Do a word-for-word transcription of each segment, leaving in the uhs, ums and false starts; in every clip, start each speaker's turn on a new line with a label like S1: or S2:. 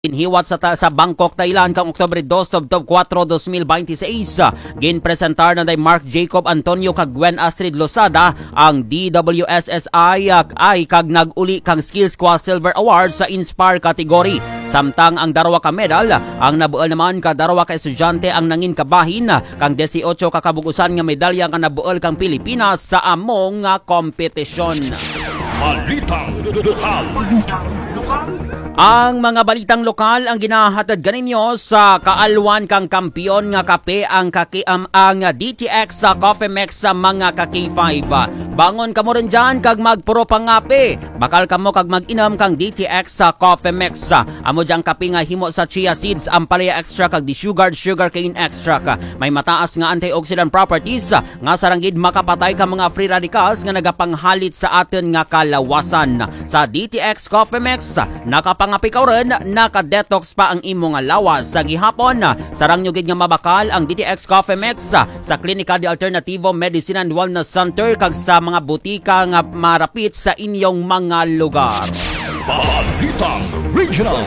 S1: Inhiwat sa, ta- sa Bangkok, Thailand kang Oktubre dos, Tubtob four, twenty twenty-six. Ginpresentar na day Mark Jacob Antonio kag Gwen Astrid Losada ang D W S S I ay kag nag-uli kang Skills Qua Silver Award sa Inspire category. Samtang ang darawa ka medal, ang nabuel naman ka darawa ka estudyante ang nangin kabahin kang eighteen ka kabugusan nga medalya nga nabuel kang Pilipinas sa among nga kompetisyon.
S2: Balitang lokal.
S1: Ang mga balitang lokal ang ginahatid ganinyo sa kaalwan kang kampiyon nga kape ang kakiam ang D T X sa Coffee Mix sa mga ka K five. Bangon kamo rin dyan kag magpuro pangape. Bakal kamo kag mag-inam kang D T X sa Coffee Mix. Amo dyang kape nga himo sa chia seeds, ampalaya extract kag desugared sugarcane extract. May mataas nga antioxidant properties nga saranggid makapatay ka mga free radicals nga nagapanghalit sa atin nga kalawasan. Sa D T X Coffee Mix, nakap Pangapikaw rin, naka-detox pa ang imo nga lawas. Sa gihapon, sarang nyo gid nga mabakal ang D T X Coffee Mix sa Klinika de Alternativo Medicine and Wellness Center kag sa mga butika nga marapit sa inyong mga lugar.
S2: Balitang Regional.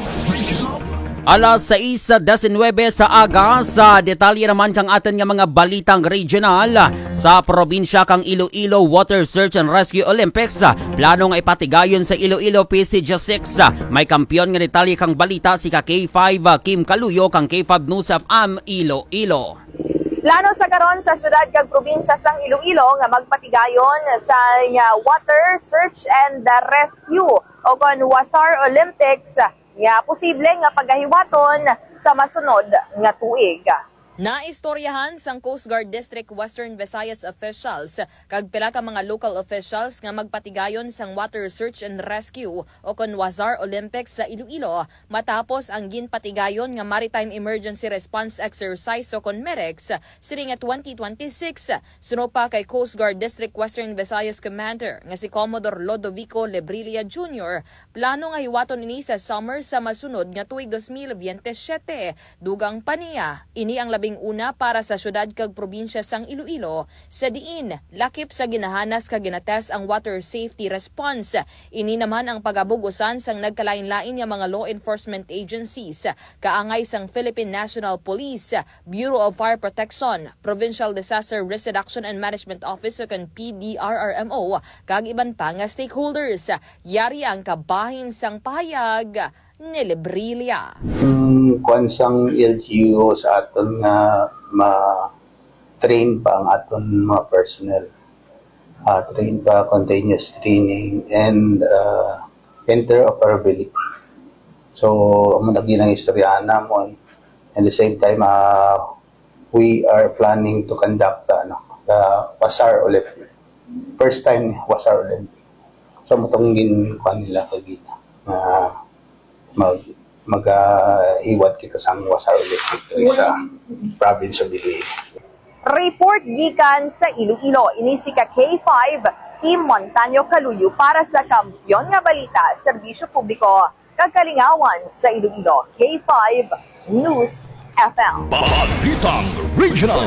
S1: Alas sais nineteen sa aga, sa detalye naman kang atin nga mga balitang regional. Sa probinsya kang Iloilo Water Search and Rescue Olympics, plano nga ipatigayon sa Iloilo P C G six. May kampiyon nga detalye kang balita si ka K five Kim Kaluyo kang K five News F M Iloilo.
S3: Plano sa karon sa syudad kag probinsya sang Iloilo nga magpatigayon sa uh, Water Search and Rescue o kon WASAR Olympics nga posible nga pagahiwaton sa masunod nga tuig.
S4: Naistoryahan sang Coast Guard District Western Visayas officials kag pila ka mga local officials nga magpatigayon sang Water Search and Rescue o kon WASAR Olympics sa Iloilo matapos ang ginpatigayon nga Maritime Emergency Response Exercise o kon MEREX sini nga twenty twenty-six. Sunopa kay Coast Guard District Western Visayas Commander nga si Commodore Lodovico Lebrilia Junior, plano nga hiwaton ini sa summer sa masunod nga tuig twenty twenty-seven. Dugang pa niya, ini ang labing una para sa syudad kag probinsya sang Iloilo sa diin lakip sa ginahanas kag ginates ang water safety response. Ini naman ang pagabugusan sang nagkalain-lain nga mga law enforcement agencies, kaangay sang Philippine National Police, Bureau of Fire Protection, Provincial Disaster Risk Reduction and Management Office o kan P D R R M O kag iban pa nga stakeholders. Yari ang kabahin sang pahayag ni Lebrilia.
S5: Um, kung sang L G U sa aton nga ma-train pa ang aton mga personnel. Uh, train pa, continuous training, and uh, interoperability. So, ang naging istoryahan namon. And at the same time, uh, we are planning to conduct uh, ano, the WASAR Olympic. First time WASAR Olympic. So, matong ginkuhan nila kagita. Uh, mag mag-iwat uh, kita sa WASAR Olympic sa province of Iloilo.
S3: Report gikan sa Iloilo, ini si ka K five Kim Montaño Kaluyo para sa Kampiyon nga Balita, Serbisyo Publiko, kagkalingawan sa Iloilo. K five News F M.
S2: Balitang Regional.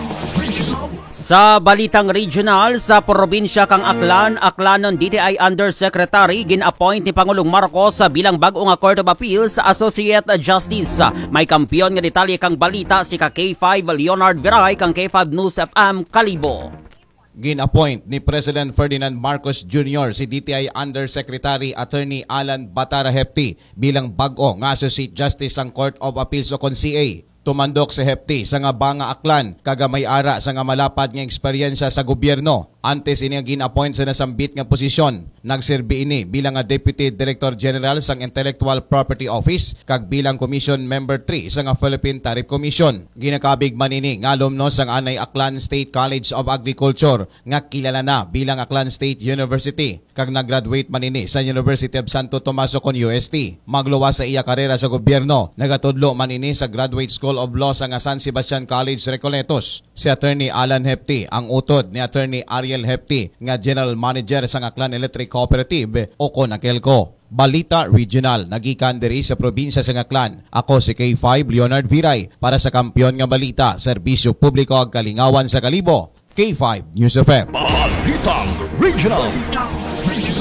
S1: Sa balitang regional, sa probinsya kang Aklan, Aklanon D T I Undersecretary gin-appoint ni Pangulong Marcos bilang bag-o nga Court of Appeals Associate Justice. May kampiyon nga detalye kang balita si ka K five Leonard Viray kang K five News F M Kalibo.
S6: Gin-appoint ni President Ferdinand Marcos Junior si D T I Undersecretary Attorney Alan Batara-Hepti bilang bag-o nga Associate Justice sang Court of Appeals o kon C A. Tumandok si Hepti sa nga banga Aklan kagamay ara sa nga malapad nga eksperyensya sa gobyerno. Antes ini ang gin-appoint sa nasambit nga posisyon. Nagserbi ini bilang nga Deputy Director General sang Intellectual Property Office kag bilang Commission Member three sa nga Philippine Tariff Commission. Ginakabig man ini nga alumno sang anay Aklan State College of Agriculture nga kilala na bilang Aklan State University kag nag-graduate man ini sa University of Santo Tomaso kon U S T. Magluwas sa iya karera sa gobyerno. Nagatudlo man ini sa Graduate School of Law sa nga San Sebastian College Recoletos. Si Attorney Alan Hepti ang utod ni Attorney Ariel Hepti nga General Manager sa Aklan Electric Cooperative o kon Akelco. Balita Regional, nagikan diri sa probinsya sa Aklan. Ako si K five Leonard Viray para sa Kampiyon nga Balita, Serbisyo Publiko ag Kalingawan sa Kalibo. K five News F M.
S2: Balitang Regional.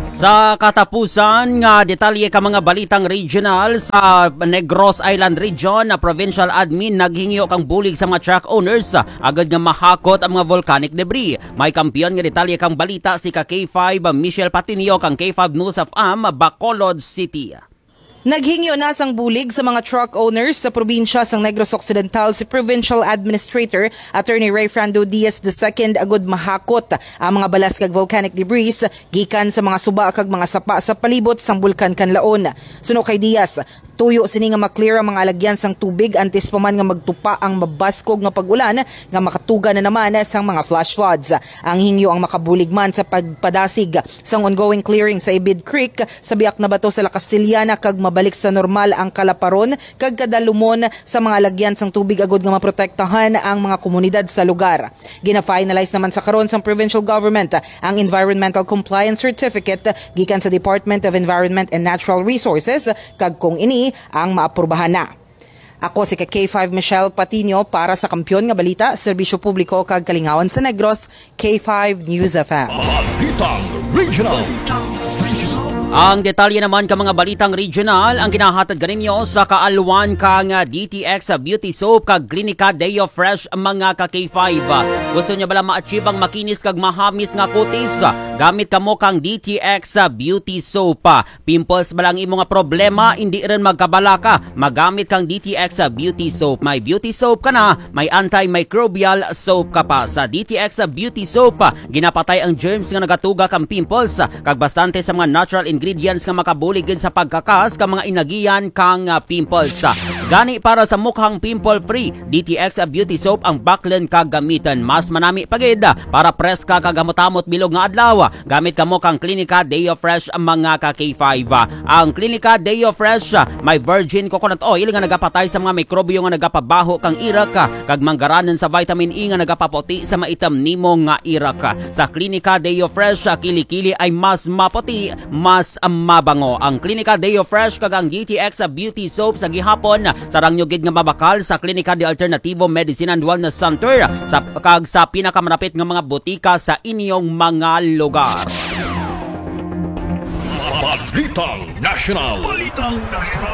S1: Sa katapusan nga detalye ka mga balitang regional sa Negros Island Region na provincial admin naghingyo kang bulig sa mga truck owners agad nga mahakot ang mga volcanic debris. May kampiyon nga detalye kang balita si ka K five Michelle Patinio kang K five News of Am Bacolod City.
S7: Naghingyo na sang bulig sa mga truck owners sa probinsya sang Negros Occidental si Provincial Administrator Attorney Ray Frando Diaz the second agud mahakot ang mga balas kag volcanic debris gikan sa mga suba kag mga sapa sa palibot sang bulkan Kanlaon. Suno kay Diaz, tuyo sini nga maklear ang mga alagyan sang tubig antes pa man nga magtupa ang mabaskog nga pag-ulan nga makatuga na naman sang mga flash floods. Ang hingyo ang makabulig man sa pagpadasig sang ongoing clearing sa Ibid Creek sa biak na bato sa La Castellana kag balik sa normal ang kalaparon kag kadalumon sa mga lagyan sang tubig agud nga maprotektahan ang mga komunidad sa lugar. Gina-finalize naman sa karon sang provincial government ang Environmental Compliance Certificate gikan sa Department of Environment and Natural Resources kag kung ini ang maaprubahan na. Ako si K five Michelle Patinio para sa Kampiyon nga Balita, Serbisyo Publiko kag Kalingawan sa Negros, K five News F M.
S2: Balitang Regional.
S1: Ang detalye naman ka mga balitang regional ang ginahatag ganinyo sa kaalwan kang D T X Beauty Soap kag Clinica Deo Fresh mga ka K five. Gusto niya bala ma-achieve ang makinis kag mahamis nga kutis? Gamit kamo kang D T X Beauty Soap. Pimples ba lang imo nga problema, hindi rin magkabalaka, magamit kang D T X Beauty Soap. May beauty soap ka na, may antimicrobial soap ka pa. Sa D T X Beauty Soap, ginapatay ang germs nga nagatuga kang pimples kag bastante sa mga natural ingredients nga makabuligid sa pagkakas ka mga inagiyan kang uh, pimples. Gani para sa mukhang pimple-free, D T X Beauty Soap ang baklen kag gamitan. Mas manami pagid para preska kag gamutamot bilog nga adlaw. Gamit kamo kang Clinica Deo Fresh mga ka K five. Ang Clinica Deo Fresh may virgin coconut oil nga nagapatay sa mga mikrobyo nga nagapabaho kang irak kag manggaranan sa vitamin E nga nagapaputi sa maitam nimo nga irak. Sa Clinica Deo Fresh, kilikili ay mas maputi, mas mabango. Ang Clinica Deo Fresh kag ang D T X Beauty Soap sa gihapon sarang nyugid nga mabakal sa Clinica de Alternativo Medicine and Wellness Center sa kag sa pinakamalapit nga mga butika sa inyong mga lugar.
S2: Balitang National. Balitang National.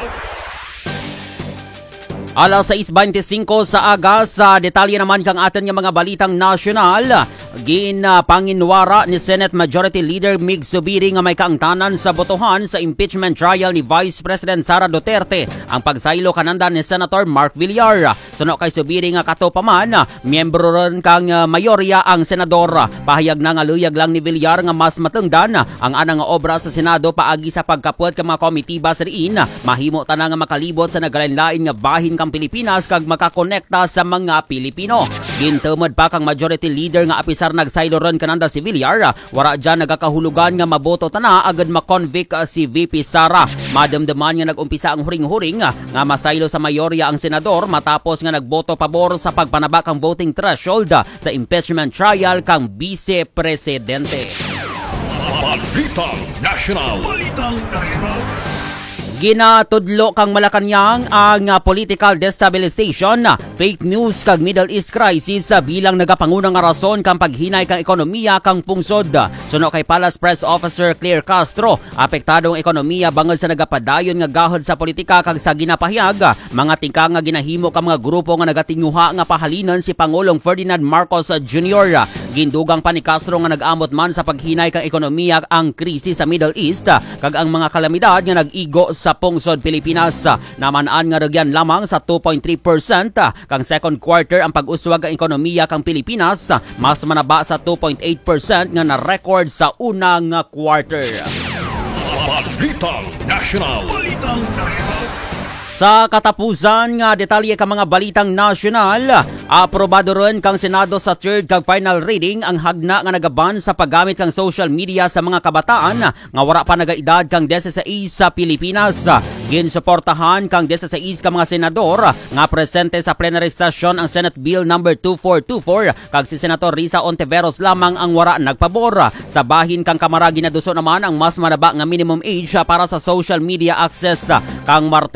S1: Alas sais beintisinko sa aga sa detalye naman kang atin nga mga balitang nasyonal. Ginapanginwara ni Senate Majority Leader Mig Zubiri nga may kaangtanan sa botohan sa impeachment trial ni Vice President Sara Duterte ang pagsaylo kananda ni Senator Mark Villar. Suno kay Zubiri nga kato pa man, miyembro ron kang mayorya ang senador. Pahayag na nga luyag lang ni Villar nga mas matungdan ang anang nga obra sa Senado paagi sa pagkapuat ka mga komitiba sa diin. Mahimo ta na nga makalibot sa nagalain-lain nga bahin kang Pilipinas kag makakonekta sa mga Pilipino. Gintumod pa kang Majority Leader nga apisar nagsaylo ron kananda si Villar, wara dyan nagakahulugan nga maboto tana agad makonvict si V P Sara. Madamdaman nga nagumpisa ang huring-huring nga masaylo sa mayorya ang senador matapos nga nagboto pabor sa pagpanabak ang voting threshold sa impeachment trial kang Vice Presidente.
S2: Balitang National. Balitang National.
S1: Ginatudlo kang Malacanang ang uh, political destabilization, fake news kag Middle East crisis uh, bilang nagapangunang nga rason kang paghinay kang ekonomiya kang pungsod. Suno kay Palace Press Officer Claire Castro, apektadong ekonomiya bangod sa nagapadayon nga gahod sa politika kag sa ginapahayag mga tingkang nga ginahimo ka mga grupo nga nagatinguha nga pahalinan si Pangulong Ferdinand Marcos Junior Gindugang pa ni Castro nga nag-amot man sa paghinay kang ekonomiya ang krisis sa Middle East kag ang mga kalamidad nga nag-igo sa sa pungsod Pilipinas. Namanaan nga ragyan lamang sa two point three percent kang second quarter ang pag-uswag ang ekonomiya kang Pilipinas, mas manaba sa two point eight percent nga na-record sa unang quarter.
S2: Balitang National. Balitang National.
S1: Sa katapusan nga detalye ka mga balitang nasyonal, aprobado ron kang Senado sa third kag final reading ang hagna nga nagaban sa paggamit kang social media sa mga kabataan nga wara pa nagaedad kang sixteen sa Pilipinas. Ginsuportahan kang sixteen ka mga senador nga presente sa plenary session ang Senate Bill number two four two four kag si Senator Risa Ontiveros lamang ang wara nagpabor. Sa bahin kang Kamara ginaduso naman ang mas manaba nga minimum age para sa social media access. Kang Martes gina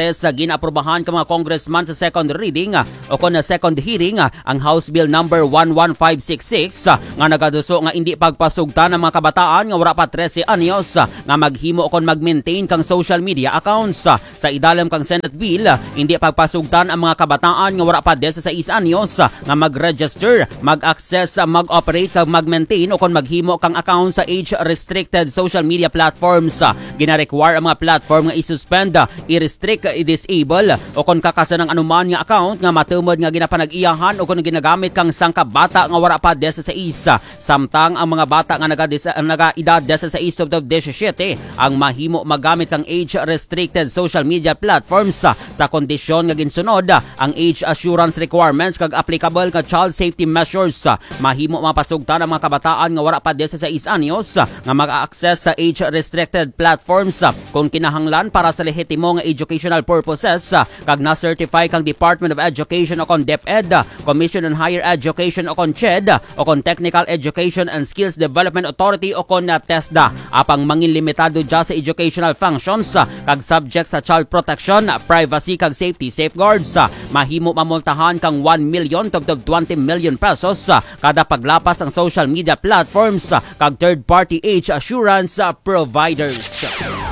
S1: ginaaprobahan ka mga congressman sa second reading o kon na second hearing ang House Bill number one one five six six nga nagaduso nga hindi pagpasugtan ng mga kabataan nga wala pa thirteen anyos nga maghimo o kon mag-maintain kang social media accounts. Sa idalam kang Senate Bill, hindi pagpasugtan ang mga kabataan nga wala pa sixteen anyos nga mag-register, mag-access, mag-operate kag mag-maintain o kon maghimo kang account sa age-restricted social media platforms. Gina-require ang mga platform nga i-suspend, i-restrict, i-disable o kon kakasan ng anuman nga account nga matumod nga ginapanag-iyahan o kon ginagamit kang sangka bata nga wala pa sixteen. Samtang ang mga bata nga naga-edad sixteen to seventeen ang mahimo magamit kang age-restricted social media platforms sa kondisyon nga ginsunod ang age assurance requirements kag applicable nga child safety measures. Mahimo mapasugtan ang mga kabataan nga wala pa sixteen anyos nga mag-access sa age-restricted platforms kung kinahanglan para sa lehitimo nga educational purposes kag na-certify kang Department of Education o kon DepEd, Commission on Higher Education o kon CHED o kon Technical Education and Skills Development Authority o kon TESDA. Apang mangin limitado dya sa educational functions kag subject sa child protection, privacy kag safety safeguards. Mahimo mamultahan kang one million to twenty million pesos kada paglapas ang social media platforms kag third-party age assurance providers.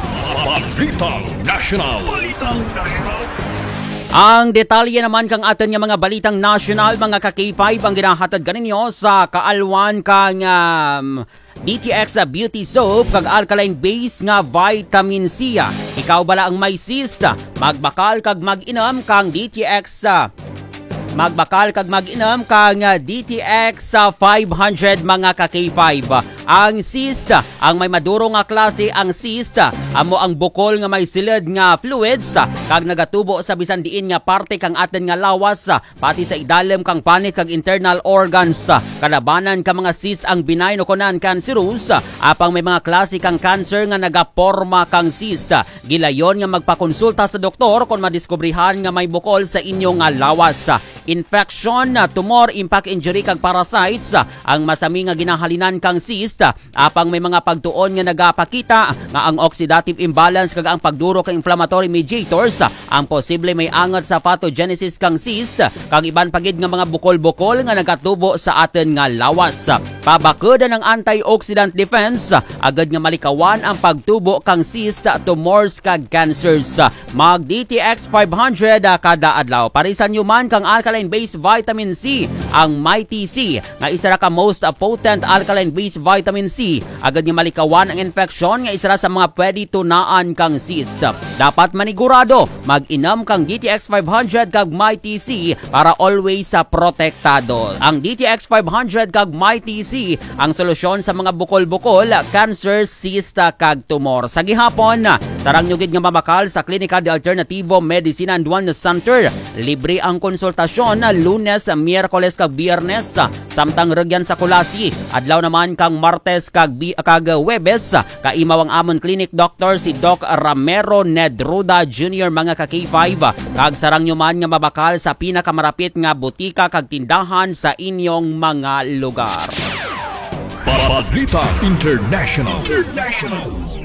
S2: Balitang National. Balitang National.
S1: Ang detalye naman kang aton nga mga balitang national, mga ka-K five ang ginahatag kaninyo sa kaalwan kang um, D T X Beauty Soap kag alkaline base nga vitamin C. Ikaw bala ang may cyst, magbakal kag mag-inom kang D T X Magbakal kag mag-inom kang D T X five hundred mga ka-K five. Ang cyst, ang may maduro nga klase ang cyst, amo ang bukol nga may silid nga fluids kag nagatubo sa bisan diin nga parte kang aten nga lawas pati sa idalim kang panit kag internal organs. Kalabanan ka mga cyst ang benign o konan cancerous, apang may mga klase kang cancer nga nagaporma kang cyst. Gilayon nga magpakonsulta sa doktor kung madiskubrihan nga may bukol sa inyong nga lawas. Infection, tumor, impact injury kag parasites ang masami nga ginahalinan kang cyst, apang may mga pagtuon nga nagapakita nga ang oxidative imbalance kag ang pagduro kang inflammatory mediators ang posible may angat sa pathogenesis kang cyst kag iban pagid nga mga bukol-bukol nga nagatubo sa aten nga lawas. Pabakuda ng antioxidant defense agad nga malikawan ang pagtubo kang cyst, tumors kag cancers. Mag D T X five hundred kada adlaw. Parisan nyo man kang alkaline based vitamin C, ang Mighty C nga isa ra ka most potent alkaline based vitamin C agad nga malikawan ang infeksyon nga isa ra sa mga pwede tunaan kang cyst. Dapat manigurado mag-inom kang D T X five hundred kag Mighty C para always sa protektado. Ang D T X five hundred kag Mighty C ang solusyon sa mga bukol-bukol, cancer, cyst kag tumor. Sa gihapon, sarang nyugid nga mabakal sa Klinika de Alternativo Medicina and Wellness Center. Libre ang konsultasyon Lunes, Miyerkules kag Biyernes, samtang regyan sa Kulasi. Adlaw naman kang Martes kag kag Huwebes. Kaimaw ang amon clinic doctor si Doc Ramero Nedruda Junior mga ka-K five. Kag sarang nyo man nga mabakal sa pinakamarapit nga butika kag tindahan sa inyong mga lugar.
S2: Balita International. International.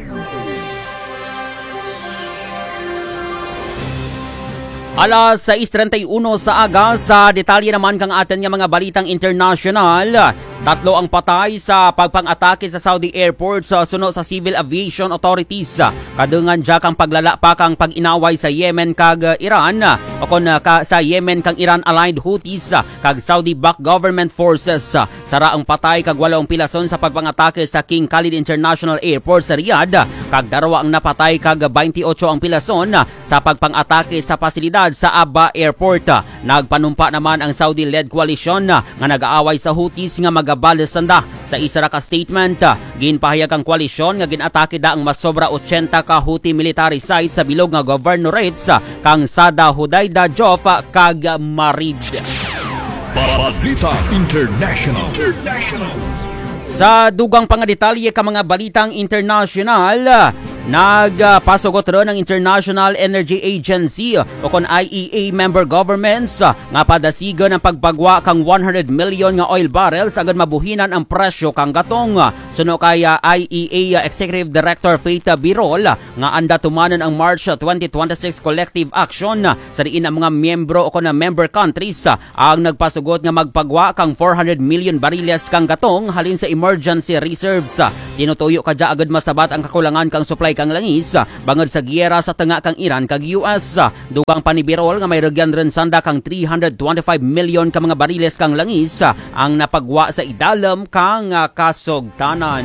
S1: Alas sais treinta y uno sa aga, sa detalye naman kang atin nga mga balitang international. Tatlo ang patay sa pagpang-atake sa Saudi airport sa suno sa Civil Aviation Authorities. Kadungan dya kang paglala pa kang pag-inaway sa Yemen kag Iran o kon ka, sa Yemen kang Iran-aligned Houthis kag Saudi-backed government forces. Sara ang patay kag walong pilason sa pagpang-atake sa King Khalid International Airport sa Riyadh kag darawa ang napatay kag twenty-eight ang pilason sa pagpang-atake sa pasilidad sa Abba Airport. Nagpanumpa naman ang Saudi-led coalition nga nag-aaway sa Houthis nga mag Balisanda. Sa isa ra ka statement, ginpahayag ang koalisyon nga ginatake da ang mas sobra eighty ka Houthi military sites sa bilog nga governorates kang Sada, Hudayda, Jofa kag Marid.
S2: Balita International. International.
S1: Sa dugang pangadetalye ka mga balitang international, Nagpasugot ron ng International Energy Agency o kon I E A member governments nga padasigan ang pagbagwa kang one hundred million nga oil barrels agad mabuhinan ang presyo kang gatong. Suno kaya I E A Executive Director Faith Birol nga anda tumanon ang March twenty twenty-six collective action sa diin ang mga miyembro o kon member countries ang nagpasugot nga magpagwa kang four hundred million bariles kang gatong halin sa emergency reserves. Tinutuyo kadya agad masabat ang kakulangan kang supply kang langis bangod sa giyera sa tanga kang Iran kag U S. Dugang panibirol nga may regyan rin sanda kang three hundred twenty-five million ka mga bariles kang langis ang napagwa sa idalam kang kasugtanan.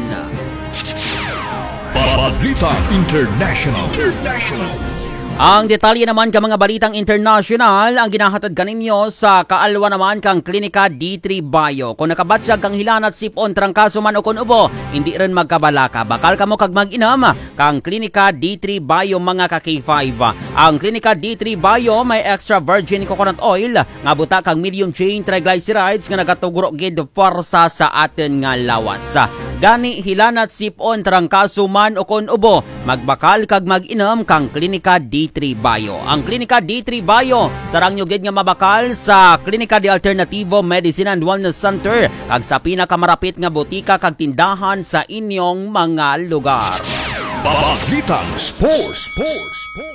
S2: Balita International. International.
S1: Ang detalye naman ka mga balitang international ang ginahatad kaninyo sa kaalwa naman kang Klinika D three Bio. Kung nakabatsyag kang hilanat sipon trangkaso man o kun ubo, hindi rin magkabalaka. Bakal kamo kag mag-inam kang Klinika D three Bio mga ka K five. Ang Klinika D three Bio may extra virgin coconut oil nga buta kang medium chain triglycerides nga nagatugro gid forsa sa atin nga lawas. Gani hilanat sipon trangkaso man o kun ubo, magbakal kag mag-inam kang Klinika D three Bio. Ang Klinika D three Bio sarang nyo gid nga mabakal sa Klinika de Alternativo Medicine and Wellness Center kag sa pinakamarapit nga botika kag tindahan sa inyong mga lugar.
S2: Balita Sports. Sports. Sports.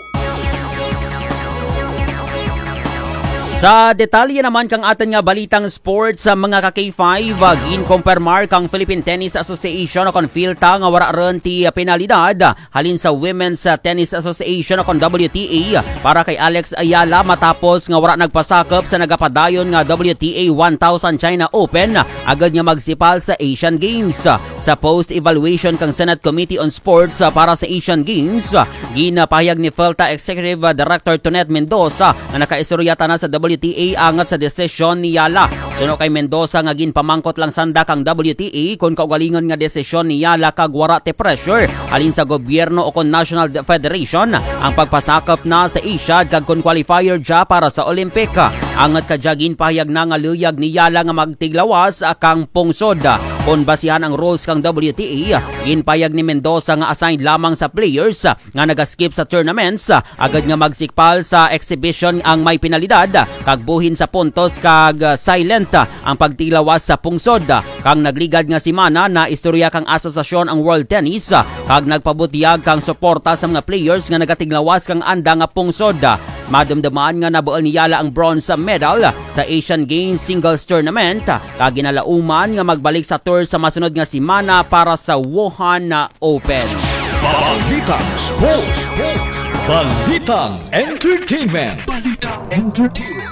S1: Sa detalye naman kang atin nga balitang sports sa mga ka K five, ginkompirmar kang Philippine Tennis Association o kon PhilTA nga wala ron ti penalidad halin sa Women's Tennis Association o kon W T A para kay Alex Ayala matapos nga wala nagpasakop sa nagapadayon nga W T A one thousand China Open agad nga magsipal sa Asian Games. Sa post-evaluation kang Senate Committee on Sports para sa Asian Games, ginapahayag ni PhilTA Executive Director Tonet Mendoza na nakaistoryata na sa W T A angat sa desisyon ni Yala. Suno kay Mendoza nga ginpamangkot lang sanda kang W T A kung kaugalingon nga desisyon ni Yala kag wara te pressure alin sa gobyerno o kon National Federation ang pagpasakop na sa Asia kag kon qualifier ja para sa Olympic. Angat kadya ginpahayag na nga luyag ni Yala nga magtiglawas kang pungsod. Kung basihan ang rules kang W T A, ginpahayag ni Mendoza nga assigned lamang sa players nga nagaskip sa tournaments agad nga magsikpal sa exhibition ang may penalidad kag buhin sa puntos kag silent ang pagtilawas sa pungsod. Kang nagligad nga si Mana na istorya kang asosasyon ang World Tennis kag nagpabutiyag kang suporta sa mga players nga nagatiglawas kang anda nga pungsod. Madumdamaan nga nabuol ni Yala ang bronze medal sa Asian Games Singles Tournament kag ginalauman nga magbalik sa tour sa masunod nga si Mana para sa Wuhan Open.
S2: Balita Sports. Balitang Entertainment. Balitang Entertainment.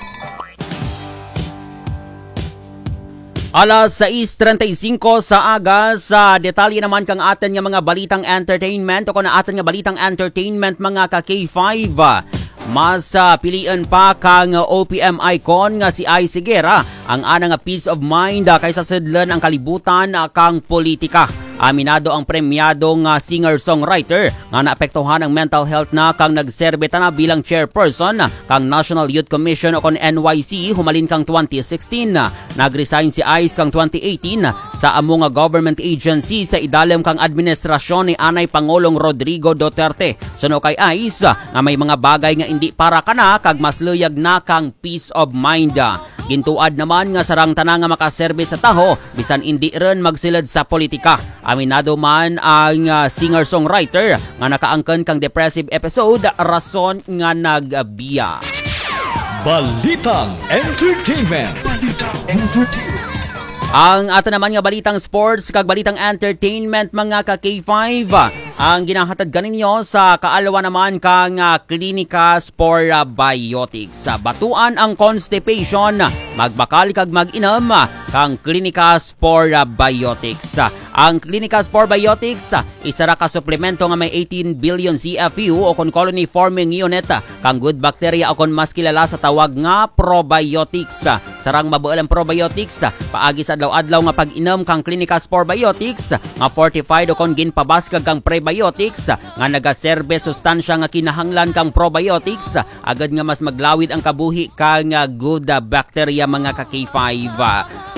S1: Alas sais trenta'y-singko sa aga sa detalye naman kang atin nga mga balitang entertainment o kung atin nga balitang entertainment mga ka K five. Mas uh, pilian pa kang O P M icon nga si Ai Sigera ang ana nga peace of mind uh, kaysa sidlan ang kalibutan uh, kang politika. Aminado ang premyadong uh, singer-songwriter nga naapektuhan ang mental health na kang nagserbe na bilang chairperson kang National Youth Commission o kon N Y C humalin kang twenty sixteen. Nagresign si Ice kang twenty eighteen sa among government agency sa idalem kang administrasyon ni Anay Pangulong Rodrigo Duterte. Suno kay Ice nga may mga bagay nga hindi para kana kag mas luyag na kang peace of mind. Gintuad naman nga sarang tanang nga makaserbe sa taho bisan hindi ren magsilad sa politika. Aminado man ang uh, singer-songwriter nga nakaangken kang depressive episode rason nga nagbiya.
S2: Balitang Entertainment. Balitang Entertainment.
S1: Ang ato naman nga balitang sports kag balitang entertainment mga ka K five ang ginahatad kaninyo sa kaalwa naman kang uh, Klinika for uh, Biotics. Batuan ang constipation, magbakal kag mag-inom kang Klinika for uh, Biotics. Ang Klinika for Biotics isa ra ka suplemento nga may eighteen billion C F U o kon colony forming unit kang good bacteria o kon mas kilala sa tawag nga probiotics. Sarang mabuel ang probiotics paagi sa adlaw-adlaw nga pag-inom kang Klinika for Biotics nga fortified o kon ginpabaskag kang prebiotics nga nagaserbe sustansya nga kinahanglan kang probiotics agad nga mas maglawid ang kabuhi kang good bacteria mga ka K five.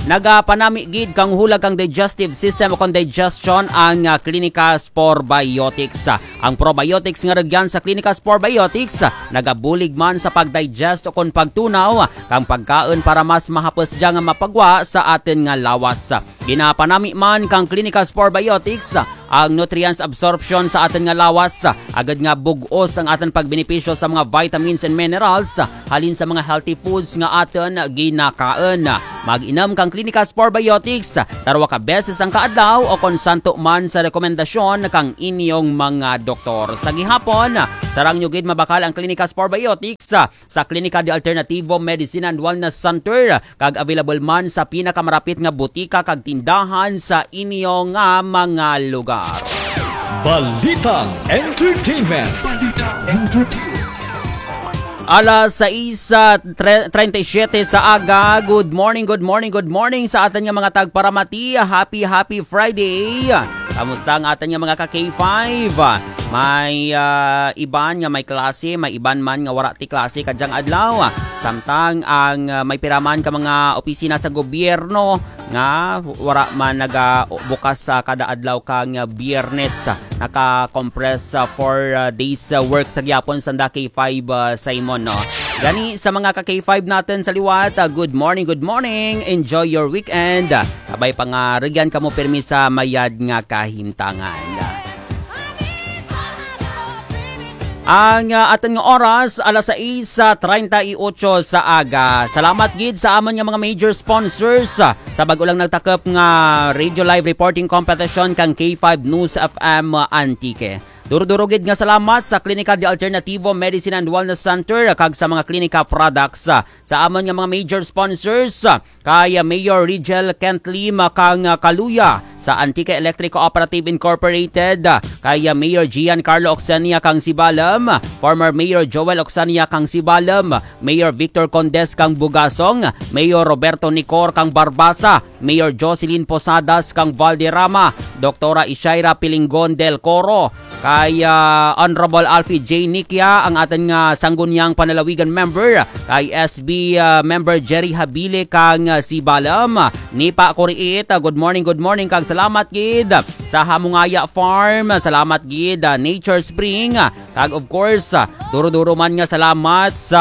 S1: nagapanami gid kang hulag kang digestive system o kang digestion ang uh, Clinicas Probiotics. Ang probiotics nga ragyan sa Clinicas Probiotics nagabulig man sa pagdigest o kon pagtunaw kang pagkaon para mas mahapos nga mapagwa sa atin nga lawas. Ginapanami man kang Clinicas Probiotics ang nutrients absorption sa atin nga lawas, agad nga bugos ang atin pagbenepisyo sa mga vitamins and minerals halin sa mga healthy foods nga atin ginakaon. Mag-inam kang Clinicas Probiotics tarwa ka beses ang kaadlaw o konsanto man sa rekomendasyon kang inyong mga doktor. Sa gihapon, sarang nyo gid mabakal ang Clinicas Probiotics sa Klinika de Alternativo Medicine and Wellness Center kag available man sa pinakamarapit nga butika kag tindahan sa inyong nga mga lugar.
S2: Balitang Entertainment. Balitang Entertainment.
S1: Alas sais trentysiyete sa aga. Good morning, good morning, good morning sa atin nga mga tagparamati. Happy, happy Friday. Kamusta ang atin nga mga ka-K five? May uh, iban nga may klase, may iban man nga wala ti klase kadyang adlaw. Samtang ang uh, may piraman ka mga opisina sa gobyerno nga wala man nagabukas sa uh, kada adlaw kang uh, Biyernes. Naka-compress uh, four uh, days uh, work sa gyapon sa K five uh, Simon, no. Gani sa mga ka-K five natin sa liwat, uh, good morning, good morning. Enjoy your weekend. Abay pa nga regyan kamo permi sa mayad nga kahintangan. Ang uh, atin nga oras, alas sais trentayotso sa aga. Salamat gid sa amon nga mga major sponsors uh, sa bago lang nagtakop nga Radio Live Reporting Competition kang K five News F M uh, Antique. Durudurugid nga salamat sa Klinika de Alternativo Medicine and Wellness Center kag sa mga klinika products uh, sa amon nga mga major sponsors uh, kay Mayor Rigel Kentlim kang uh, Kaluya, sa Antique Electric Cooperative Incorporated uh, kay Mayor Giancarlo Oxania kang Sibalam, former Mayor Joel Oxania kang Sibalam, Mayor Victor Condes kang Bugasong, Mayor Roberto Nicor kang Barbasa, Mayor Jocelyn Posadas kang Valderrama, Doktora Ishaira Pilingon del Coro, kay uh, Honorable Alfie J. Nikia ang atin nga Sangguniang Panalawigan member, kay S B uh, member Jerry Habile kang uh, Sibalam, Nipa Kuriit, uh, good morning, good morning kag salamat gid sa Hamungaya Farm, salamat gid uh, Nature Spring, uh, kag of course uh, duro-duro man nga salamat sa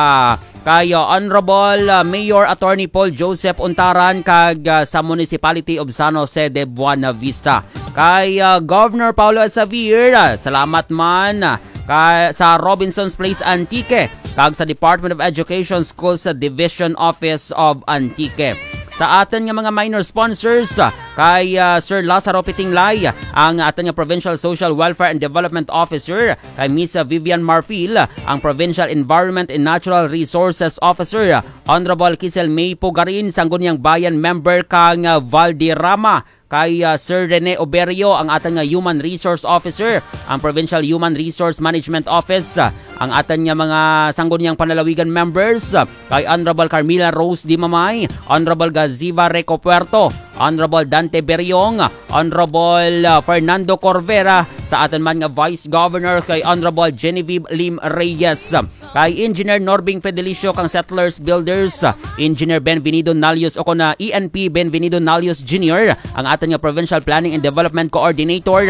S1: kay uh, Honorable uh, Mayor Attorney Paul Joseph Untaran kag uh, sa Municipality of San Jose de Buena Vista. Kay uh, Governor Paulo Xavier, uh, salamat man uh, kay, sa Robinson's Place Antique kag sa Department of Education Schools sa Division Office of Antique. Sa atin nga mga minor sponsors, kay uh, Sir Lazaro Pitinglay, ang atin nga Provincial Social Welfare and Development Officer, kay Miss Vivian Marfil, ang Provincial Environment and Natural Resources Officer, Honorable Kisel May Pugarin, Sangguniang Bayan member kang uh, Valderrama, kay uh, Sir Rene Oberio, ang ating uh, Human Resource Officer, ang Provincial Human Resource Management Office, uh, ang ating uh, mga Sangguniang Panalawigan members, uh, kay Honorable Carmila Rose Dimamay, Honorable Gaziva Reco Puerto, Honorable Dante Beriong, Honorable uh, Fernando Corvera, sa atin man nga Vice Governor kay Honorable Genevieve Lim Reyes, uh, kay Engineer Norbing Fedelicio kang Settlers Builders, uh, Engineer Benvenido Nalios o na E N P Benvenido Nalios Junior, ang atin nga Provincial Planning and Development Coordinator,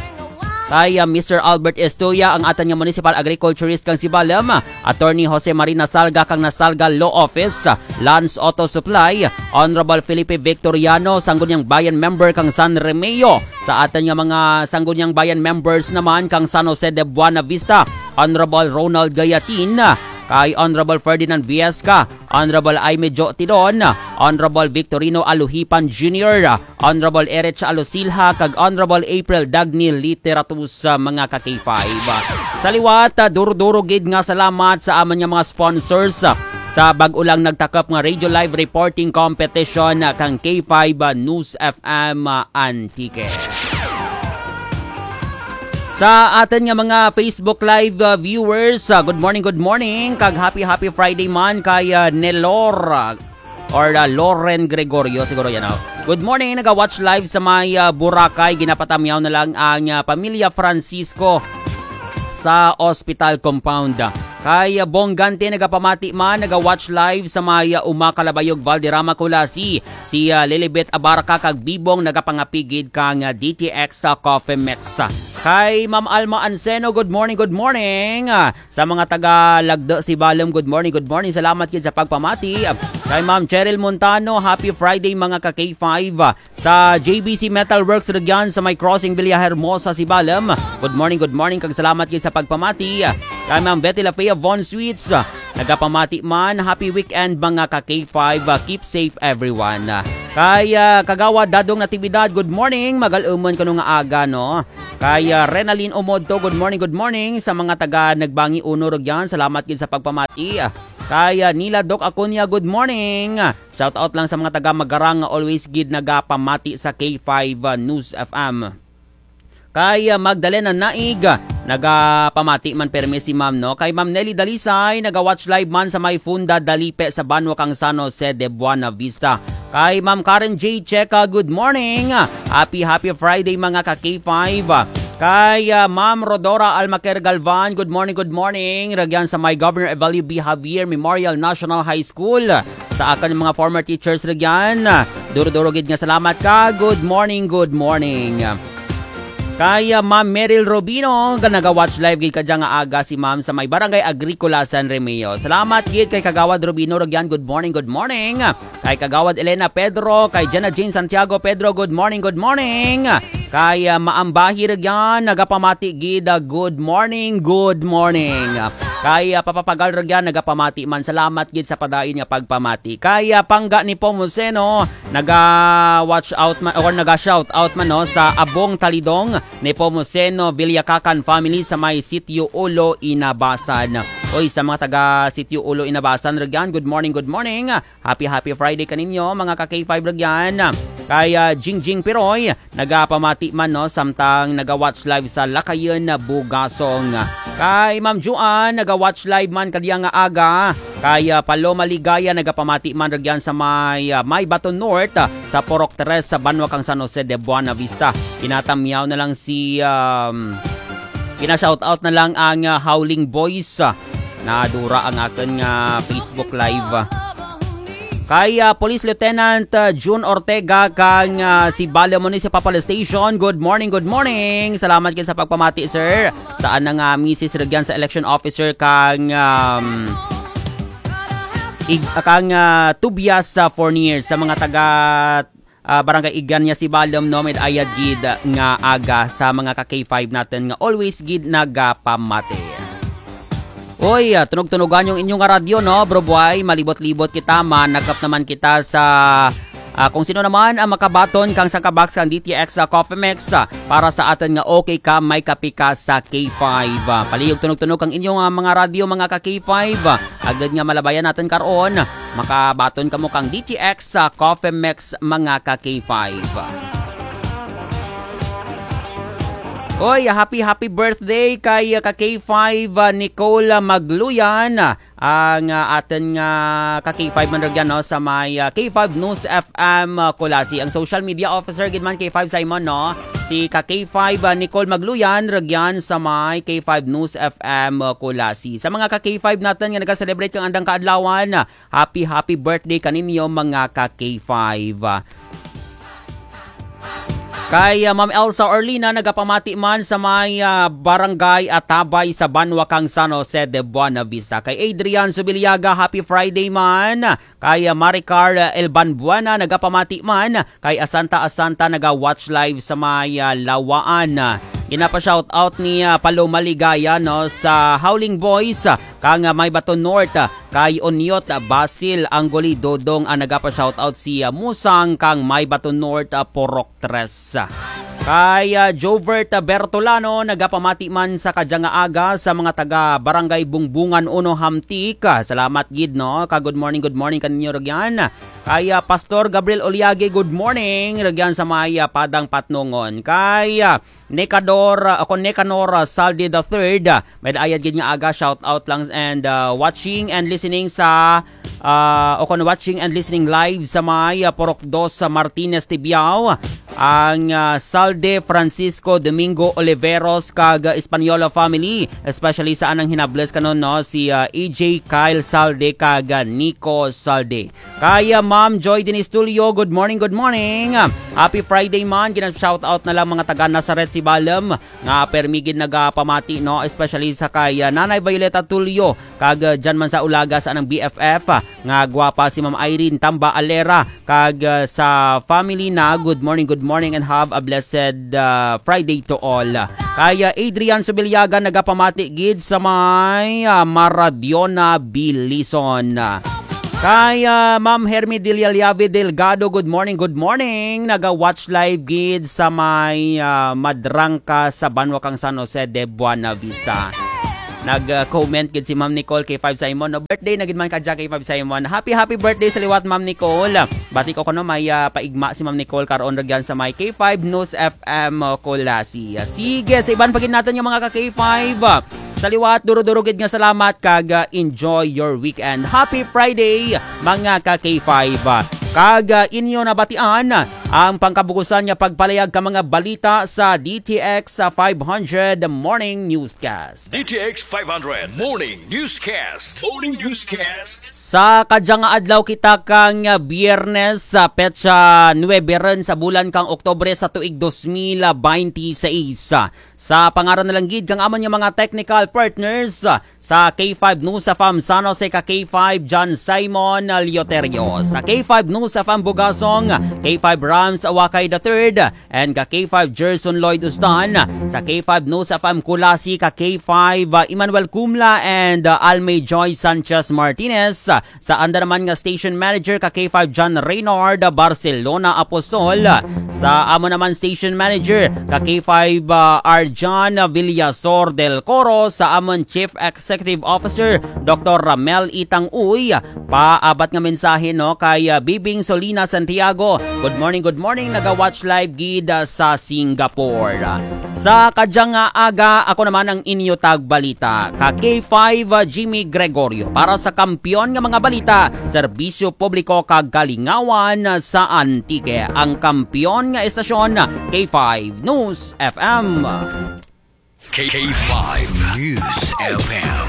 S1: kay uh, Mister Albert Estoya, ang atin nga Municipal Agriculturist kang Sibalam, Attorney Jose Marina Salga kang Nasalga Law Office, Lance Auto Supply, Honorable Felipe Victoriano, Sangguniang Bayan member kang San Remeo, sa atin nga mga Sangguniang Bayan members naman kang San Jose de Buena Vista, Honorable Ronald Gayatin, kay Honorable Ferdinand Viesca, Honorable Aime Jo Tidon, Honorable Victorino Aluhipan Junior, Honorable Erich Alosilha, kag Honorable April Dagni Literatus sa mga ka-K five. Sa liwat, duro-duro gid nga salamat sa amon nga mga sponsors sa bag-o lang nagtakop nga Radio Live Reporting Competition kang K five News F M Antique. Sa atin nga mga Facebook Live uh, viewers, uh, good morning, good morning. Kag happy, happy Friday man kay uh, Nelor uh, or uh, Loren Gregorio, siguro yan. Uh. Good morning, naga-watch live sa may uh, Boracay. Ginapatamyaw na lang ang uh, pamilya Francisco sa hospital compound. Kay uh, Bonggante nagapamati man, naga-watch live sa may uh, Umakalabayog, Valderrama, Kulasi. Si uh, Lilibet Abarca kag Bibong nagapangapigid kang uh, D T X sa uh, Coffee Mix. Kay Ma'am Alma Anseno, good morning, good morning. Uh, sa mga taga Lagda si Balom, good morning, good morning. Salamat kid sa pagpamati. Uh, kay Ma'am Cheryl Montano, happy Friday mga ka K five. Uh, sa J B C Metalworks Regyan sa may crossing Villahermosa si Balom, good morning, good morning. Kag salamat kid sa pagpamati. Uh, kay Ma'am Betty Lafaya Von Sweets, uh, nagapamati man, happy weekend mga ka K five. Uh, keep safe everyone. Uh, kay uh, Kagawad Dadong Natividad, good morning. Magalumon kuno nga aga no. Kay uh, Renalyn Omodto, good morning, good morning. Sa mga taga Nagbangi Uno Rogyan, salamat gid sa pagpamati. Kay uh, Nila Doc Acuña, good morning. Shout out lang sa mga taga Magarang, always gid nagapamati sa K five uh, News F M. Kay uh, Magdalena Naig, nagapamati man perme si Ma'am no. Kay Ma'am Nelly Dalisay, naga-watch live man sa may Funda Dalipe sa Banwa kang San Jose de Buena Vista. Kay Ma'am Karen J. Checa, good morning. Happy happy Friday mga ka K five. Kay uh, Ma'am Rodora Almaquer Galvan, good morning, good morning. Ragyan sa may Governor Evalio B. Javier Memorial National High School. Sa akin mga former teachers ragyan, duro-duro gid nga salamat ka. Good morning, good morning. Kay uh, Ma'am Meryl Robino, naga-watch live gid kadya nga aga si Ma'am sa may Barangay Agricola San Remeo. Salamat gid kay Kagawad Robino Rogyan, good morning, good morning. Kay Kagawad Elena Pedro, kay Jenna Jane Santiago Pedro, good morning, good morning. Kay uh, Maambahi Rogyan, nagapamati gid, uh, good morning, good morning. Kay uh, Papapagal Rogyan, nagapamati man, salamat gid sa padayon nga pagpamati. Kay uh, Pangga ni Pomoseno, naga-watch out man or naga-shout out man no sa Abong Talidong ni Pomoseno Villakakan family sa may Sitio Ulo, Inabasan. Oy, sa mga taga Sitio Ulo, Inabasan Rogyan, good morning, good morning. Happy happy Friday kaninyo mga ka K five Rogyan. Kay uh, Jingjing Piroy, nagapamati man no samtang naga-watch live sa Lakayon na Bugasong. Kay Ma'am Juan, naga-watch live man kadiyang nga aga. Kay uh, Paloma Ligaya, nagapamati man Rogyan sa may uh, May Baton North uh, sa Porok Tres sa Banwa kang San Jose de Buena Vista. Pinatamyaw na lang si um, kina-shoutout na lang ang uh, Howling Boys. Uh, nadura ang akin uh, Facebook live. Uh. Kay uh, Police Lieutenant uh, June Ortega kang uh, si Bala Municipal Station, good morning, good morning. Salamat kin sa pagpamati sir. Saan na nga Missus Ragyan sa Election Officer kang um, ig, kang uh, Tubias uh, Fournier sa mga taga uh, Barangay Igan niya si Balom no, med ayad gid nga aga sa mga ka K five natin nga always gid nagapamati. Oy, uh, tunog-tunogan yung inyong radyo no, bro boy, malibot-libot kita, managap naman kita sa uh, kung sino naman ang makabaton kang sa kabox kang D T X sa uh, Coffee Mix uh, para sa atin nga okay ka, may kapi ka sa K five. Uh, palihog tunog-tunog ang inyong uh, mga radyo mga ka K five. Uh, agad nga malabayan natin karon, makabaton ka mo kang D T X sa uh, Coffee Mix mga ka K five. Oy, happy happy birthday kay ka K five uh, Nicole Magluyan. Ang uh, atin nga uh, ka K five man ragyan no sa may uh, K five News F M uh, Kulasi. Ang social media officer gid man K five Simon no. Si ka K five uh, Nicole Magluyan ragyan sa may K five News F M uh, Kulasi. Sa mga ka K five natin nga nag-celebrate kang andang kaadlawan, uh, happy happy birthday kaninyo mga ka K five. Uh, Kay uh, Ma'am Elsa Orlina, nagapamati man sa may uh, Barangay Atabay sa Banwa kang San Jose de Buena Vista. Kay Adrian Subiliaga, happy Friday man. Kay uh, Maricar uh, Elban Buena, nagapamati man. Kay Asanta Asanta, naga-watch live sa may uh, Lawaan. Ginapa-shout out ni uh, Paloma Ligaya no, sa Howling Boys, uh, kang uh, May Baton North. Uh, kay Onyot uh, Basil Anggoli Dodong, ang uh, nagapa-shout out si uh, Musang kang May Baton North, uh, Porok Tres. Kay uh, Jovert Bertolano, nagapamati man sa kadyang aga sa mga taga Barangay Bungbungan Uno Hamtik. Salamat gid no. Ka good morning, good morning kaninyo ragyan. Kay uh, Pastor Gabriel Oliage, good morning ragyan sa may uh, Padang Patnongon. Kay uh, Nekador uh, ako Nekanor uh, Saldi the third, uh, may ayad gid nga aga, shout out lang and uh, watching and listening sa uh, ako watching and listening live sa may uh, Porok dos sa Martinez Tibiao. ang uh, Salde Francisco Domingo Oliveros kag uh, Española family, especially sa anang hinables kanon no si uh, A J Kyle Salde kag uh, Nico Salde. Kaya Ma'am Joy Denise Tulio, good morning, good morning. Happy Friday man, gina-shout out na lang mga taga Nazaret si Balem nga permigid nagapamati no, especially sa kay uh, Nanay Violeta Tulio kag uh, dyan man sa Ulaga sa anang B F F uh, nga gwapa si Ma'am Irene Tamba Alera kag uh, sa family na good morning, good morning and have a blessed uh, Friday to all. Kaya Adrian Subilyaga nagapamati gid sa may uh, Maradiona Bilison. Kaya Ma'am Hermi Dilyalyabe Delgado, good morning, good morning. Naga-watch live gid sa may uh, Madrangka sa Banwakang San Jose de Buena Vista. Nag-comment gid si Ma'am Nicole K five Simon. No, birthday na gid man kadya K five Simon. Happy happy birthday sa liwat Ma'am Nicole. Bati ko kuno may uh, paigma si Ma'am Nicole karon ragyan sa may K five News F M uh, Kolasi. Sige, sa iban pagin natin yung mga ka K five. Sa liwat, duro-duro gid nga salamat kag uh, enjoy your weekend. Happy Friday mga ka K five. Kag uh, inyo nabatian ang pangkabukusan niya pagpalayag ka mga balita sa D T X sa five hundred Morning Newscast.
S2: D T X five hundred Morning Newscast. Morning Newscast.
S1: Sa kadyang nga adlaw kita kang uh, Biyernes sa petsa nuwebe ren sa bulan kang Oktubre sa tuig twenty twenty-six. Sa pangaran na lang gid kang amon yung mga technical partners uh, sa K five News F M San Jose ka K five John Simon Lioterio, sa K five News F M Bugasong K five Rams Awakay the third and ka K five Gerson Lloyd Ustan, sa K five News F M Kulasi ka K five uh, Emmanuel Kumla and uh, Almay Joy Sanchez Martinez, sa anda naman nga station manager ka K five John Reynard Barcelona Apostol, sa amo naman station manager ka K five uh, Arjan Villasor del Coro, sa amon Chief Executive Officer Doctor Ramel Itang Uy, paabat nga mensahe no kay uh, Bibing Solina Santiago. Good morning, good morning, naga-watch live gid uh, sa Singapore. Sa kadyang nga aga, ako naman ang inyo tagbalita ka K five uh, Jimmy Gregorio para sa kampiyon nga mga balita, serbisyo publiko kag kalingawan sa Antique. Ang kampiyon nga estasyon K five News F M.
S2: K five News F M.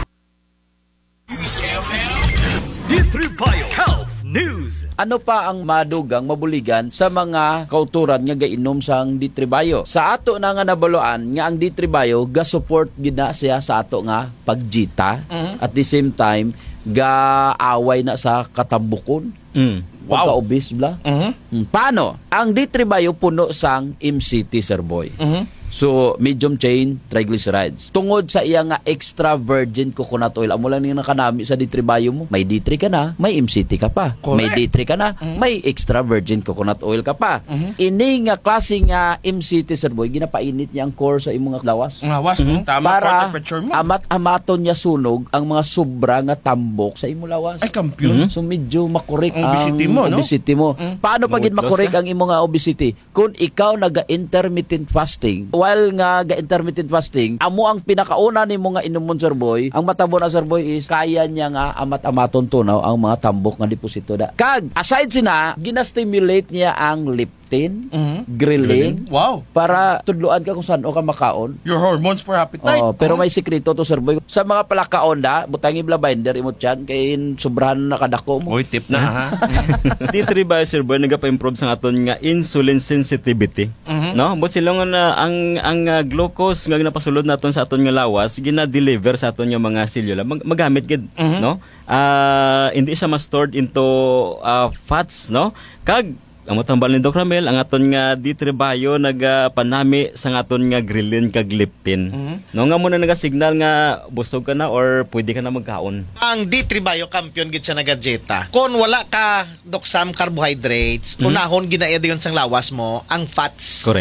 S2: News F M. D three Bio Health News.
S8: Ano pa ang madugang mabuligan sa mga kauturan nga gainom sang D three Bio? Sa ato na nga nabaloan nga ang D three Bio ga-support gina siya sa ato nga pagjita, mm-hmm. at the same time ga-away na sa katambukon. Mm. Wow. Pagka-obese bla. Mm-hmm. Paano? Ang D three Bio puno sang M C T, Sir Boy. Mm-hmm. So, medium chain triglycerides. Tungod sa iya nga extra virgin coconut oil, amo lang yung nakanami sa D three Bio mo. May D three ka na, may M C T ka pa. Correct. May D three ka na, mm-hmm. may extra virgin coconut oil ka pa. Mm-hmm. Ini nga klaseng nga M C T, Sir Boy, ginapainit niya ang core sa imong lawas.
S9: Lawas, mm-hmm. tama
S8: para
S9: temperature mo.
S8: amat-amaton niya sunog ang mga sobra nga tambok sa imong lawas.
S9: Ay, kampiyon.
S8: Mm-hmm. So, medyo makorek
S9: ang obesity mo, no?
S8: Obesity mo. Mm-hmm. Paano pagin makorek ang imong nga obesity? Kung ikaw naga-intermittent fasting, while nga ga-intermittent fasting, amo ang pinakauna ni mga inumon, Sir Boy, ang matabo na, Sir Boy, is kaya niya nga amat-amaton tunaw ang mga tambok nga deposito da. Kag, aside sina, ginastimulate niya ang leptin, mm-hmm. ghrelin,
S9: wow,
S8: para tudluan ka kung saan o ka makaon.
S9: Your hormones for appetite.
S8: Oh, pero may sikreto to, Sir Boy. Sa mga palakaon da, butangi bla binder imot yan, kay sobrahan na kadako mo.
S9: Oy, tip na ha.
S10: D three Bio, Sir Boy, nagapa-improve sa aton nga insulin sensitivity. Mm-hmm. No, but sila nga na ang ang uh, glucose nga napasulod naton sa aton nga lawas, gina-deliver sa aton nga mga selula. Mag- magamit gid, mm-hmm. no? Uh, hindi siya ma-stored into uh, fats, no? Kag ang matambal ni Doc Ramel, ang aton nga D three Bio nagapanami sa aton nga ghrelin kag leptin. Mm-hmm. No nga muna naga-signal nga busog ka na or pwede ka na magkaon.
S11: Ang D three Bio kampiyon gid sa nagadjeta. Kung wala ka doksam carbohydrates, mm-hmm. unahon ginaed yon sang lawas mo ang fats.
S10: Correct.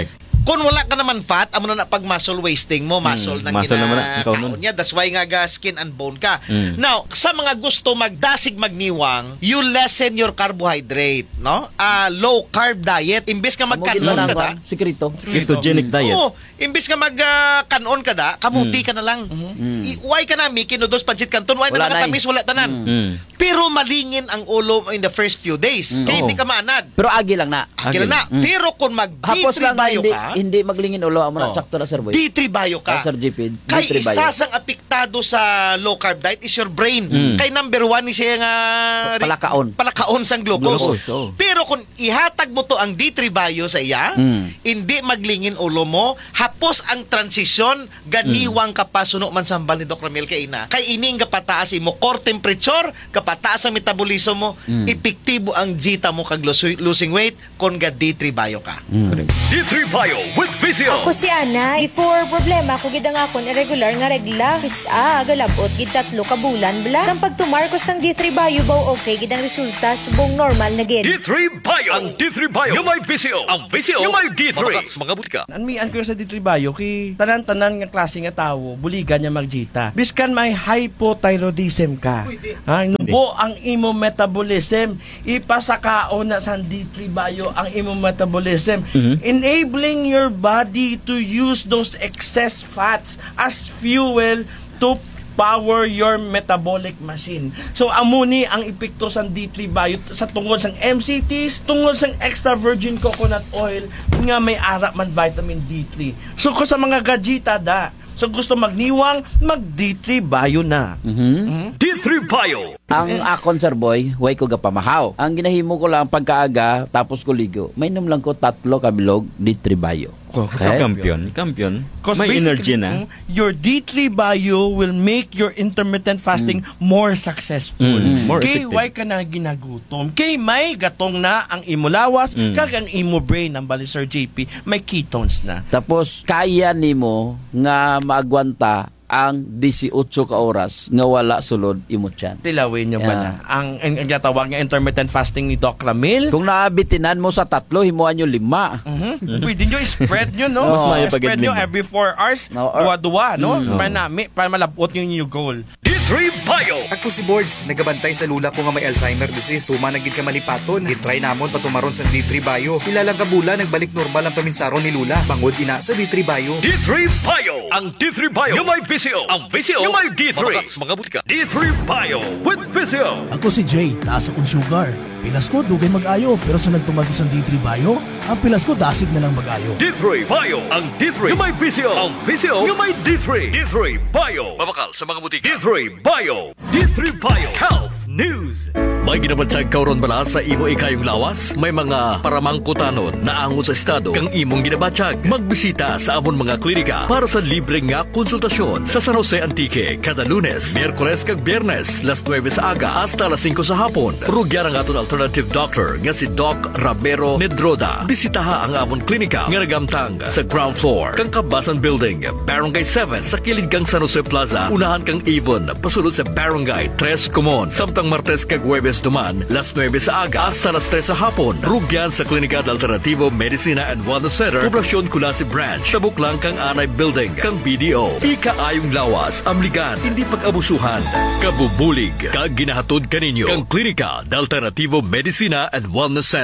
S11: Kung wala ka naman fat, amo na na pag muscle wasting mo, muscle
S10: Mm,
S11: nang
S10: muscle naman na, ikaw
S11: kinakaon
S10: nun.
S11: niya. That's why nga ga skin and bone ka.
S10: Mm.
S11: Now, sa mga gusto magdasig magniwang, you lessen your carbohydrate, no? Ah, low carb diet. Imbes ka magkanon ka da.
S8: Sikrito.
S10: Ketogenic diet.
S11: Oo, imbes ka magkanon ka da, kamuti ka na lang. I- Uway ka na, Miki, noodles, pancit canton, uway na
S8: Wala na
S11: nakatamis, wala tanan.
S10: Mm.
S11: Pero malingin ang ulo in the first few days. Kaya
S8: Oo.
S11: hindi ka maanad.
S8: Pero agi lang na.
S11: Akira na.
S8: Mm.
S11: Pero kung mag D
S8: Hapos
S11: three
S8: lang na
S11: bio
S8: hindi,
S11: ka,
S8: hindi maglingin ulo. Amo na,
S11: Oh.
S8: sakto na, Sir Boy.
S11: D three bio ka.
S8: Ah, Sir J P, D
S11: Kay
S8: three bio.
S11: isa sang apektado sa low carb diet is your brain. Kay number one ni siya nga
S8: Palakaon.
S11: palakaon sang glucose.
S8: Glucose, oh.
S11: Pero kung ihatag mo to ang D three bio sa iya,
S8: Mm.
S11: hindi maglingin ulo mo, hapos ang transisyon, ganiwang ka pa suno man sambal ni Doc Ramil kay ina. Kay ining kapataas mo core temperature, kapataas ang metabolismo mo, epektibo ang jita mo kag los- losing weight kung ga D three bio ka.
S2: D three Bio with Vizio.
S12: Ako si Ana, before problema ko gid ang akon irregular nga regla. Kisa agalabot gid tatlo ka bulan bla. Sang pagtumar ko sang D three bio baw okay gid ang resulta subong normal na gid.
S2: D three Bio. Ang D three Bio. Yung may Vizio. Ang Vizio. Yung may D three. Mga butika.
S9: Anmian ko sa D three Bio kay tanan-tanan nga klase nga tawo buligan niya magjita. Biskan may hypothyroidism ka. Ha, nubo ang imo metabolism, ipasakaon na sa D three Bio ang imo metabolism, enabling your body to use those excess fats as fuel to power your metabolic machine. So amuni ang epekto sa D three Bio sa tungod sang M C Ts, tungod sang extra virgin coconut oil nga may ara man vitamin D three. So ko sa mga gajita da, so gusto magniwang, mag D three Bio na.
S2: D three Bio.
S8: Ang akon, Sir Boy, way ko gapamahaw. Ang ginahimo ko lang pagkaaga, tapos ko ligo. May inom lang ko tatlo kabilog D three Bio.
S10: Okay. Kampiyon. Kampiyon.
S9: Because
S10: May
S9: basically,
S10: energy na.
S9: mm, your D three Bio will make your intermittent fasting more successful.
S10: Mm, more
S9: Kay
S10: effective.
S9: why ka na ginagutom. Kay may gatong na ang imo lawas,
S10: Mm.
S9: kag ang imo brain ng bali Sir J P, may ketones na.
S8: Tapos, kaya nimo nga maagwanta ang eighteen ka oras nga wala sulod imo tiyan.
S9: Tilawin nyo ba
S8: Yeah.
S9: na? Ang, ang, ang gatawag nga intermittent fasting ni Doc Ramil.
S8: Kung naabitinan mo sa tatlo, himuan nyo lima.
S9: Mhm. Pwede nyo i-spread nyo, no?
S8: Mas
S10: maayo pag
S9: Spread nyo
S10: lima.
S9: every four hours,
S8: No, or-
S9: duwa-duwa, no?
S8: Mm.
S9: Para, nami, para malabot nyo yung goal.
S2: D three Bio.
S13: Ako si Boards, nagabantay sa lula ko nga may Alzheimer disease. Tuma nagid ka malipaton, gitry namon patumaron sa D three Bio. Ilalang kabula, nagbalik normal ang paminsaron ni Lula. Bangod ina sa D three Bio.
S2: D three Bio. Ang D three Bio. Yung may Vizio. Ang Vizio. Yung may D three. Mga butika. D three Bio with Vizio.
S14: Ako si Jay, taas akong sugar. Pilas ko, dugay mag-ayo. Pero sa nagtumag ko sa D three Bio, ang pilas ko dasig na lang mag-ayo.
S2: D three Bio. Ang D three. Yung may Vizio. Ang Vizio. Yung may D three. D three Bio. Mabakal sa mga butika. D three Bio. D three Bio. Health News. May ginabatsag kauron bala sa imo ikayong lawas? May mga paramangkutanon na angon sa estado kang imong ginabatsag. Magbisita sa amon mga klinika para sa libre nga konsultasyon sa San Jose Antique kada Lunes, Miyerkules kag Biyernes, las nueve sa aga hasta las cinco sa hapon. Rugyan ang aton alternative doctor nga si Doc Ramiro Nedroda. Bisitaha ang amon klinika nga nagamtang sa ground floor kang Kabasan Building, Barangay seven sa kilid kang San Jose Plaza. Unahan kang Avon pasulod sa Barangay tres Comon. Samtang Martes kag Huwebes duman, las nueve sa aga hasta las tres sa hapon. Rugyan sa Klinika de Alternativo Medicina and Wellness Center, Poblacion Culasi Branch, Tabuklang kang Anay Building, kang B D O. Ikaayong lawas, amligan, hindi pag-abusuhan. Kabubulig, kag ginahatod kaninyo, kang Klinika de Alternativo Medicina and Wellness Center.